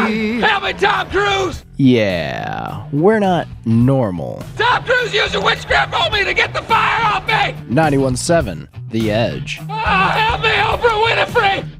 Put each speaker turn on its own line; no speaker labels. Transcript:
Help me, Tom Cruise!
Yeah, we're not normal.
Tom Cruise using witchcraft on me to get the fire off me!
91.7 The Edge.
Help me, Oprah Winfrey!